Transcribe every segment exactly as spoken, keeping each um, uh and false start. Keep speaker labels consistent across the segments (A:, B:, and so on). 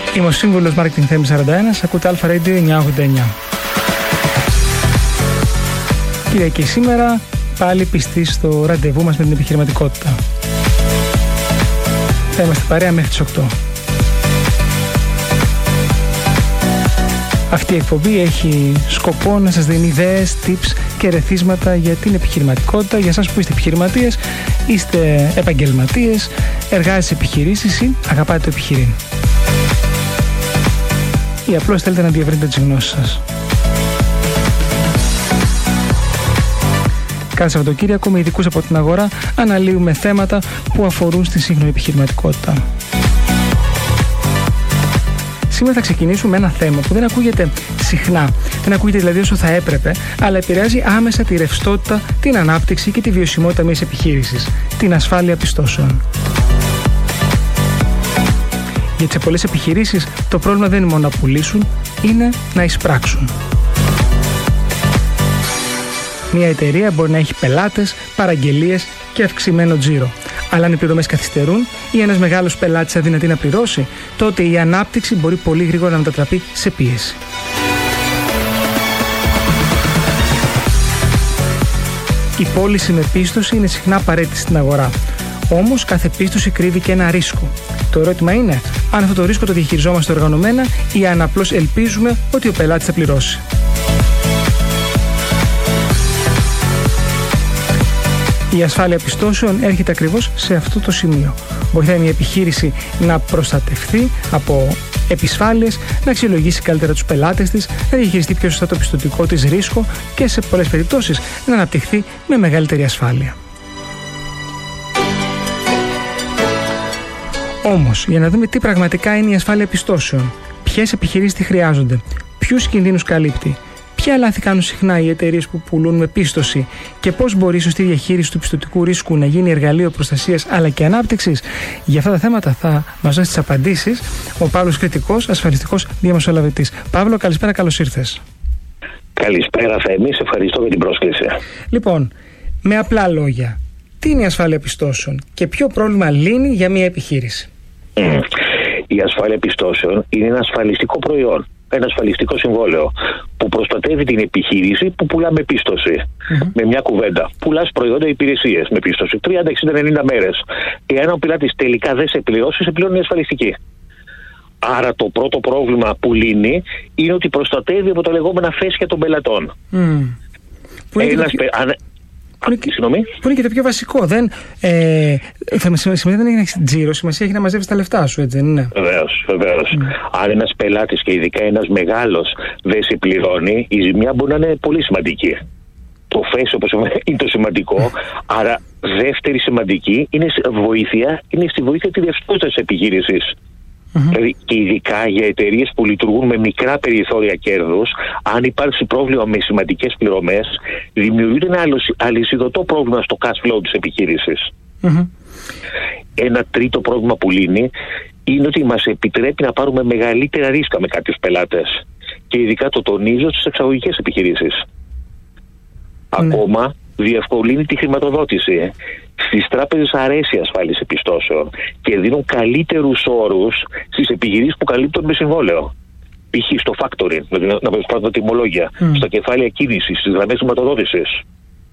A: Είμαι ο σύμβουλος Marketing Θέμης σαράντα ένα, ακούτε Alpha Radio εννιακόσια ογδόντα εννιά. Κυριακή σήμερα, πάλι πιστοί στο ραντεβού μας με την επιχειρηματικότητα. Θα είμαστε παρέα μέχρι τις οκτώ. Αυτή η εκπομπή έχει σκοπό να σας δίνει ιδέες, tips και ερεθίσματα για την επιχειρηματικότητα, για εσάς που είστε επιχειρηματίες, είστε επαγγελματίες, εργάζεστε σε επιχειρήσεις ή αγαπάτε το επιχειρήν. Ή απλώς θέλετε να διευρύνετε τις γνώσεις σας. Κάθε Σαββατοκύριακο με ειδικούς από την αγορά αναλύουμε θέματα που αφορούν στη σύγχρονη επιχειρηματικότητα. Σήμερα θα ξεκινήσουμε με ένα θέμα που δεν ακούγεται συχνά, δεν ακούγεται δηλαδή όσο θα έπρεπε, αλλά επηρεάζει άμεσα τη ρευστότητα, την ανάπτυξη και τη βιωσιμότητα μιας επιχείρησης, την ασφάλεια πιστώσεων. Γιατί σε πολλές επιχειρήσεις το πρόβλημα δεν είναι μόνο να πουλήσουν, είναι να εισπράξουν. Μια εταιρεία μπορεί να έχει πελάτες, παραγγελίες και αυξημένο τζίρο. Αλλά αν οι πληρωμές καθυστερούν ή ένας μεγάλος πελάτης αδυνατεί να πληρώσει, τότε η ανάπτυξη μπορεί πολύ γρήγορα να μετατραπεί σε πίεση. Η πώληση με πίστοση είναι συχνά απαραίτητη στην αγορά. Όμως κάθε πίστοση κρύβει και ένα ρίσκο. Το ερώτημα είναι αν αυτό το ρίσκο το διαχειριζόμαστε οργανωμένα ή αν απλώς ελπίζουμε ότι ο πελάτης θα πληρώσει. Η ασφάλεια πιστώσεων έρχεται ακριβώς σε αυτό το σημείο. Βοηθάει μια επιχείρηση να προστατευθεί από επισφάλειες, να αξιολογήσει καλύτερα τους πελάτες της, να διαχειριστεί πιο σωστά το πιστωτικό της ρίσκο και σε πολλές περιπτώσεις να αναπτυχθεί με μεγαλύτερη ασφάλεια. Όμως, για να δούμε τι πραγματικά είναι η ασφάλεια πιστώσεων, ποιες επιχειρήσεις τη χρειάζονται, ποιους κινδύνους καλύπτει, ποια λάθη κάνουν συχνά οι εταιρείες που πουλούν με πίστοση και πώς μπορεί η σωστή διαχείριση του πιστωτικού ρίσκου να γίνει εργαλείο προστασίας αλλά και ανάπτυξης. Για αυτά τα θέματα θα μας δώσει τις απαντήσεις ο Παύλος Κρητικός, ασφαλιστικός διαμεσολαβητής. Παύλο, καλησπέρα, καλώς ήρθες.
B: Καλησπέρα, Θέμη, σε ευχαριστώ για την πρόσκληση.
A: Λοιπόν, με απλά λόγια, τι είναι η ασφάλεια πιστώσεων και ποιο πρόβλημα λύνει για μια επιχείρηση?
B: Mm. Η ασφάλεια πιστώσεων είναι ένα ασφαλιστικό προϊόν, ένα ασφαλιστικό συμβόλαιο που προστατεύει την επιχείρηση που πουλά με πίστοση. Mm-hmm. Με μια κουβέντα. Πουλάς προϊόντα ή υπηρεσίες με πίστοση τριάντα, εξήντα, ενενήντα μέρες. Εάν ο πελάτης τελικά δεν σε πληρώσει, σε πληρώνει η ασφαλιστική. Άρα το πρώτο πρόβλημα που λύνει είναι ότι προστατεύει από τα λεγόμενα φέσια των πελατών.
A: Mm. Που είναι
B: Ένας,
A: και...
B: πε... αν...
A: Που είναι, και, που είναι και το πιο βασικό. Δεν, ε, σημασία δεν έχει τζίρο, σημασία έχει να μαζεύεις τα λεφτά σου, έτσι δεν είναι?
B: Βεβαίως, βεβαίως. Mm. Αν ένας πελάτης και ειδικά ένας μεγάλος δεν σε πληρώνει, η ζημιά μπορεί να είναι πολύ σημαντική. Το φέσιο όπως είναι το σημαντικό, άρα δεύτερη σημαντική είναι, βοήθεια, είναι στη βοήθεια τη ρευστότητα της επιχείρησης. Mm-hmm. Δηλαδή και ειδικά για εταιρείες που λειτουργούν με μικρά περιθώρια κέρδους, αν υπάρξει πρόβλημα με σημαντικές πληρωμές, δημιουργείται ένα αλυσιδωτό πρόβλημα στο cash flow της επιχείρησης. Mm-hmm. Ένα τρίτο πρόβλημα που λύνει είναι ότι μας επιτρέπει να πάρουμε μεγαλύτερα ρίσκα με κάποιους πελάτες και ειδικά το τονίζω στις εξαγωγικές επιχειρήσεις. Mm-hmm. Ακόμα διευκολύνει τη χρηματοδότηση. Στις τράπεζες αρέσει η ασφάλιση πιστώσεων και δίνουν καλύτερους όρους στις επιχειρήσεις που καλύπτουν με συμβόλαιο. Π.χ. στο factoring, να προσφέρουν τιμολόγια, mm. στα κεφάλαια κίνησης, στις γραμμές χρηματοδότησης.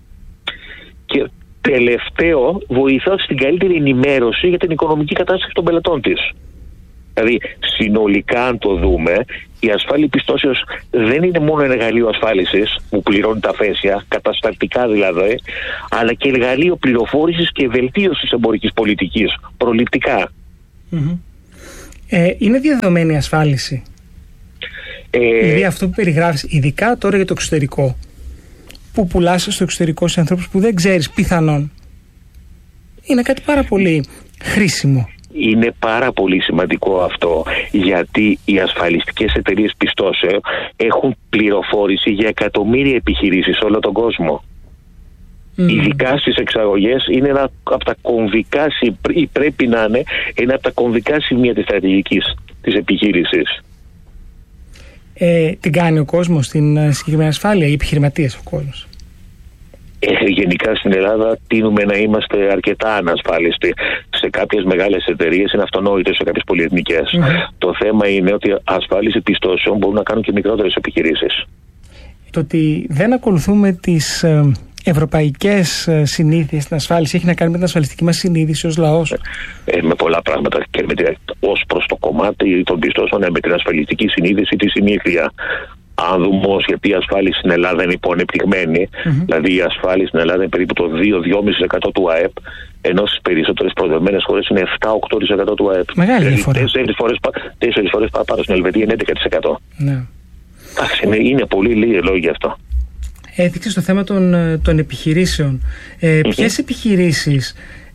B: Και τελευταίο, βοηθά στην καλύτερη ενημέρωση για την οικονομική κατάσταση των πελατών της. Δηλαδή, συνολικά, αν το δούμε, η ασφάλεια πιστώσεως δεν είναι μόνο εργαλείο ασφάλισης που πληρώνει τα φέσια, καταστατικά δηλαδή, αλλά και εργαλείο πληροφόρησης και βελτίωσης εμπορικής πολιτικής, προληπτικά.
A: Mm-hmm. Ε, είναι διαδεδομένη η ασφάλιση. Ε, δηλαδή αυτό που περιγράφεις, ειδικά τώρα για το εξωτερικό, που πουλάς στο εξωτερικό σε ανθρώπους που δεν ξέρεις πιθανόν, είναι κάτι πάρα πολύ χρήσιμο.
B: Είναι πάρα πολύ σημαντικό αυτό, γιατί οι ασφαλιστικές εταιρείες πιστώσεων έχουν πληροφόρηση για εκατομμύρια επιχειρήσεις σε όλο τον κόσμο. Mm. Ειδικά στις εξαγωγές είναι ένα από τα κομβικά, ή πρέπει να είναι ένα από τα κομβικά σημεία της στρατηγικής της επιχείρησης.
A: Ε, την κάνει ο κόσμος την συγκεκριμένη ασφάλεια, οι επιχειρηματίες ο κόσμος?
B: Ε, γενικά στην Ελλάδα τείνουμε να είμαστε αρκετά ανασφάλιστοι. Σε κάποιες μεγάλες εταιρείες είναι αυτονόητο, σε κάποιες πολυεθνικές. Mm-hmm. Το θέμα είναι ότι ασφάλιση πιστώσεων μπορούν να κάνουν και μικρότερες επιχειρήσεις.
A: Το ότι δεν ακολουθούμε τις ε, ευρωπαϊκές ε, συνήθειες στην ασφάλιση έχει να κάνει με την ασφαλιστική μας συνείδηση ως λαός.
B: Ε, με πολλά πράγματα. Και με την, ως προς το κομμάτι των πιστώσεων, ε, με την ασφαλιστική συνείδηση, τη συνήθεια. Αν δούμε όμως γιατί η ασφάλιση στην Ελλάδα είναι υποανεπτυγμένη, mm-hmm. δηλαδή η ασφάλιση στην Ελλάδα είναι περίπου το δύο με δύο κόμμα πέντε τοις εκατό του ΑΕΠ, ενώ στις περισσότερες προοδευμένες χώρες είναι επτά με οκτώ τοις εκατό του ΑΕΠ.
A: Μεγάλη
B: δηλαδή
A: διαφορά.
B: Τέσσερις φορές, τέσσερις φορές παραπάνω, στην Ελβετία είναι έντεκα τοις εκατό. Ναι. Άχι, είναι, είναι πολύ λίγοι λόγοι γι' αυτό.
A: Έδειξε στο θέμα των, των επιχειρήσεων. Ε, mm-hmm. Ποιες επιχειρήσεις,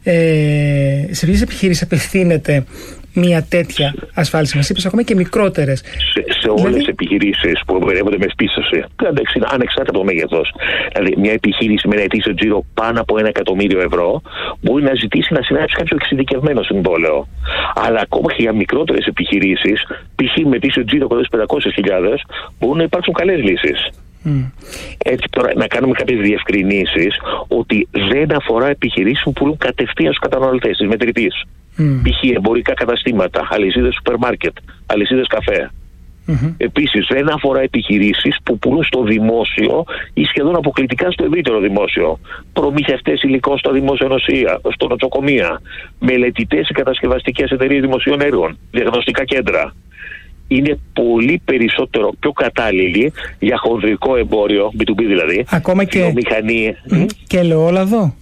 A: ε, σε ποιες επιχειρήσεις απευθύνεται μια τέτοια ασφάλιση? Μας είπες ακόμα και μικρότερες.
B: Σε, σε όλες δηλαδή... τις επιχειρήσεις που εμπορεύονται με πίστοση, ανεξάρτητα από το μέγεθος. Δηλαδή, μια επιχείρηση με ένα ετήσιο τζίρο πάνω από ένα εκατομμύριο ευρώ μπορεί να ζητήσει να συνάψει κάποιο εξειδικευμένο συμβόλαιο. Αλλά ακόμα και για μικρότερες επιχειρήσεις, π.χ. με ετήσιο τζίρο κοντά στις πεντακόσιες χιλιάδες, μπορούν να υπάρξουν καλές λύσεις. Mm. Έτσι τώρα να κάνουμε κάποιες διευκρινήσεις ότι δεν αφορά επιχειρήσεις που πουλούν κατευθείαν στους καταναλωτές της μετρητής. Mm. Π.χ. εμπορικά καταστήματα, αλυσίδες σούπερ μάρκετ, αλυσίδες καφέ. Mm-hmm. Επίσης δεν αφορά επιχειρήσεις που πουλούν στο δημόσιο ή σχεδόν αποκλειτικά στο ευρύτερο δημόσιο. Προμηθευτές υλικών στα δημοσιονοσία, στο νοσοκομεία, μελετητές ή κατασκευαστικές εταιρείες δημοσίων έργων, διαγνωστικά κέντρα. Είναι πολύ περισσότερο πιο κατάλληλοι για χονδρικό εμπόριο, μπι του μπι δηλαδή.
A: Ακόμα και,
B: βιομηχανία.
A: Mm, και ελαιόλαδο.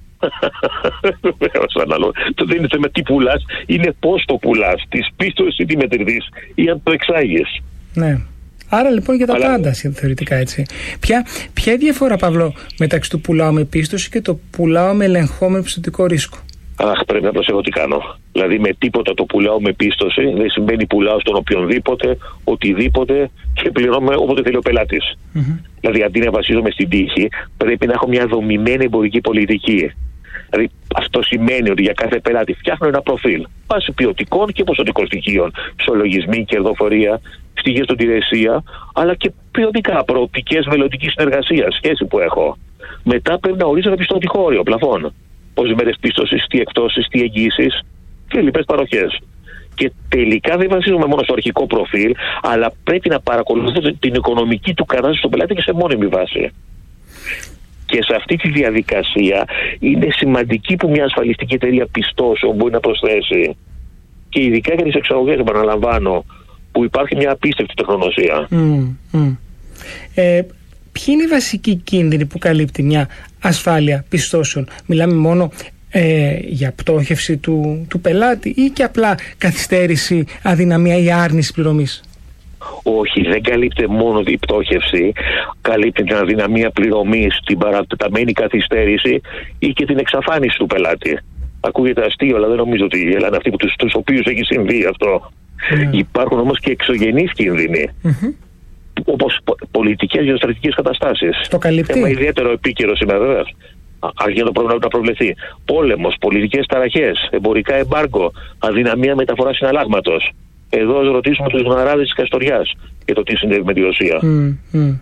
B: Βεβαίως, ανάλογα. Το δεν είναι θέμα τι πουλάς, είναι πώς το πουλάς, της πίστοσης ή τη μετρητής, ή αν το εξάγεις.
A: Ναι. Άρα λοιπόν για τα
B: Αλλά...
A: πάντα θεωρητικά έτσι. Ποια, ποια είναι η διαφορά, Παύλο, μεταξύ του πουλάω με πίστοση και το πουλάω με ελεγχόμενο πιστωτικό ρίσκο?
B: Αχ, πρέπει να προσέχω τι κάνω. Δηλαδή με τίποτα το πουλάω με πίστοση δεν σημαίνει πουλάω στον οποιονδήποτε, οτιδήποτε και πληρώνω όποτε θέλει ο πελάτης. Mm-hmm. Δηλαδή αντί να βασίζομαι στην τύχη, πρέπει να έχω μια δομημένη εμπορική πολιτική. Δηλαδή αυτό σημαίνει ότι για κάθε πελάτη φτιάχνω ένα προφίλ βάσει ποιοτικών και ποσοτικών στοιχείων. Ισολογισμοί, κερδοφορία, στοιχεία στον υπηρεσία, αλλά και ποιοτικά προοπτικές μελλοντικής συνεργασίας, σχέση που έχω. Μετά πρέπει να ορίζω ένα πιστωτικό όριο, πλαφόν. Πόσες μέρες πίστοσης, τι εκτόσεις, τι εγγύσεις και λοιπές παροχές. Και τελικά δεν βασίζομαι μόνο στο αρχικό προφίλ, αλλά πρέπει να παρακολουθώ την οικονομική του κατάσταση στον πελάτη και σε μόνιμη βάση. Και σε αυτή τη διαδικασία είναι σημαντική που μια ασφαλιστική εταιρεία πιστώσεων μπορεί να προσθέσει. Και ειδικά για τις εξαγωγές, επαναλαμβάνω, που υπάρχει μια απίστευτη τεχνογνωσία. Mm, mm.
A: Ε, ποιοι είναι οι βασικοί κίνδυνοι που καλύπτει μια ασφάλεια πιστώσεων? Μιλάμε μόνο ε, για πτώχευση του, του πελάτη ή και απλά καθυστέρηση, αδυναμία ή άρνηση πληρωμής?
B: Όχι, δεν καλύπτει μόνο την πτώχευση, καλύπτει την αδυναμία πληρωμής, την παρατεταμένη καθυστέρηση ή και την εξαφάνιση του πελάτη. Ακούγεται αστείο, αλλά δεν νομίζω ότι είναι αυτοί που τους, τους οποίους έχει συμβεί αυτό. Mm. Υπάρχουν όμως και εξωγενείς κίνδυνοι. Mm-hmm. Όπως πολιτικές γεωστρατηγικές καταστάσεις.
A: Το καλύπτει.
B: Θέμα ιδιαίτερο επίκαιρο σήμερα, βέβαια. Αρχίζει το πρόβλημα να προβλεφθεί. Πόλεμος, πολιτικές ταραχές, εμπορικά εμπάργκο, αδυναμία μεταφοράς συναλλάγματος. Εδώ ας ρωτήσουμε τους γναράδες της Καστοριάς για το τι συνέβη με τη Ρωσία. Mm, mm.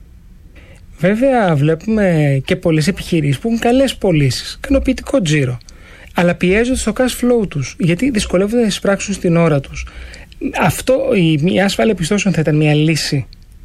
A: Βέβαια, βλέπουμε και πολλές επιχειρήσεις που έχουν καλές πωλήσεις, ικανοποιητικό τζίρο, αλλά πιέζονται στο cash flow τους γιατί δυσκολεύονται να εισπράξουν στην ώρα τους. Αυτό, η, η ασφάλεια πιστώσεων θα ήταν μια λύση?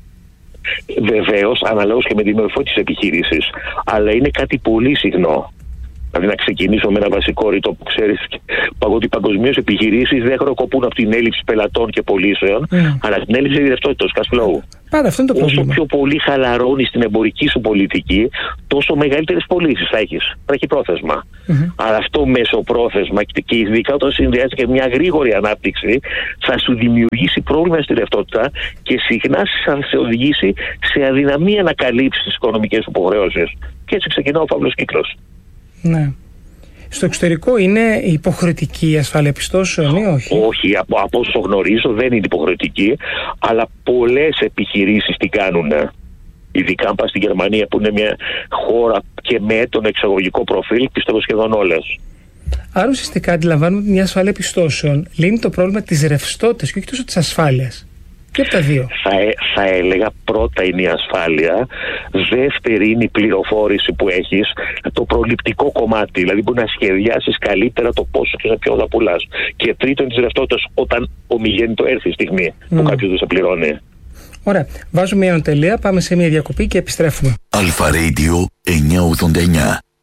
B: Βεβαίως, αναλόγως και με τη μορφή της επιχείρησης, αλλά είναι κάτι πολύ συχνό. Δηλαδή να ξεκινήσω με ένα βασικό ρητό που ξέρεις ότι παγκοσμίως επιχειρήσεις δεν χρεοκοπούν από την έλλειψη πελατών και πωλήσεων, mm. αλλά την έλλειψη ρευστότητας, cash flow.
A: Πάντα αυτό είναι το πρόβλημα.
B: Όσο πιο πολύ χαλαρώνεις την εμπορική σου πολιτική, τόσο μεγαλύτερες πωλήσεις θα έχεις. Θα έχει πρόθεσμα. Mm-hmm. Αλλά αυτό μέσω πρόθεσμα και ειδικά όταν συνδυάζεται και μια γρήγορη ανάπτυξη, θα σου δημιουργήσει πρόβλημα στη ρευστότητα και συχνά θα σε οδηγήσει σε αδυναμία να καλύψεις τις οικονομικές υποχρεώσεις. Και έτσι ξεκινά ο φαύλος κύκλος.
A: Ναι. Στο εξωτερικό είναι υποχρεωτική η ασφάλεια πιστώσεων ή όχι?
B: Όχι, από, από όσο γνωρίζω δεν είναι υποχρεωτική, αλλά πολλές επιχειρήσεις την κάνουν. Ειδικά αν πας στη Γερμανία που είναι μια χώρα και με τον εξαγωγικό προφίλ, πιστεύω σχεδόν όλες.
A: Άρα ουσιαστικά αντιλαμβάνουμε ότι μια ασφάλεια πιστώσεων λύνει το πρόβλημα της ρευστότητας και όχι τόσο της ασφάλειας. Και από τα δύο.
B: Θα, θα έλεγα πρώτα είναι η ασφάλεια, δεύτερη είναι η πληροφόρηση που έχεις, το προληπτικό κομμάτι, δηλαδή μπορεί να σχεδιάσεις καλύτερα το πόσο και σε ποιον θα πουλάς. Και τρίτον της ρευστότητας όταν ομιγένει το έρθει η στιγμή mm. που κάποιος δεν σε πληρώνει.
A: Ωραία. Βάζουμε μια τελεία, πάμε σε μια διακοπή και επιστρέφουμε.
C: Αλφα Radio εννιακόσια ογδόντα εννιά.